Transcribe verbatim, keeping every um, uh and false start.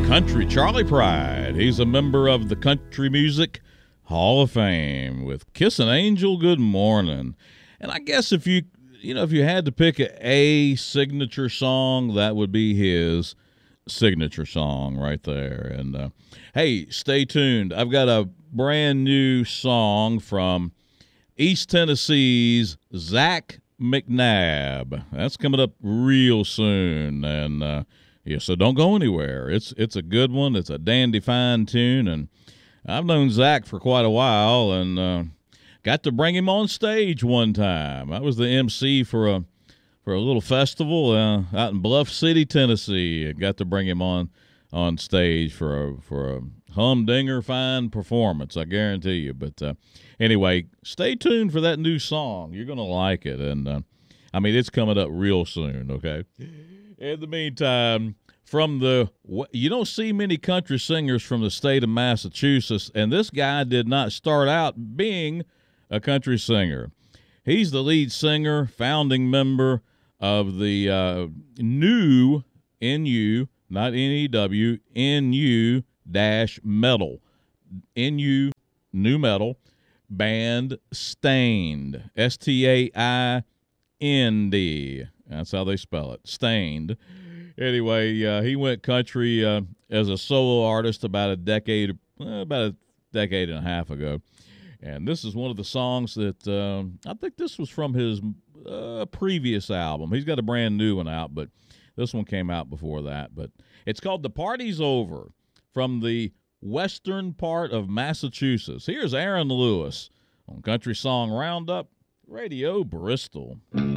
Country Charlie Pride. He's a member of the Country Music Hall of Fame with Kissin' Angel, Good Morning. And I guess if you, you know, if you had to pick a, a signature song, that would be his signature song right there. And, uh, hey, stay tuned. I've got a brand new song from East Tennessee's Zach McNabb. That's coming up real soon. And, uh, yeah, so don't go anywhere. It's it's a good one. It's a dandy fine tune, and I've known Zach for quite a while, and uh, got to bring him on stage one time. I was the M C for a for a little festival uh, out in Bluff City, Tennessee, and got to bring him on on stage for a for a humdinger fine performance. I guarantee you. But uh, anyway, stay tuned for that new song. You're gonna like it, and uh, I mean it's coming up real soon. Okay. In the meantime, from the you don't see many country singers from the state of Massachusetts, and this guy did not start out being a country singer. He's the lead singer, founding member of the uh, new N U, not N E W, N U dash metal, N U new metal band Staind, S T A I N D. That's how they spell it, Staind. Anyway, uh, he went country uh, as a solo artist about a decade, uh, about a decade and a half ago. And this is one of the songs that uh, I think this was from his uh, previous album. He's got a brand new one out, but this one came out before that. But it's called "The Party's Over" from the western part of Massachusetts. Here's Aaron Lewis on Country Song Roundup, Radio Bristol.